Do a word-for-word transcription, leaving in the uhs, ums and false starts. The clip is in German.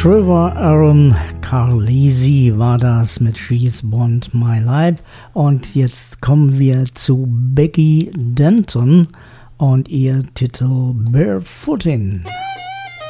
Trevor Aaron Carlesi war das mit She's Want My Life. Und jetzt kommen wir zu Becky Denton und ihr Titel Barefootin'.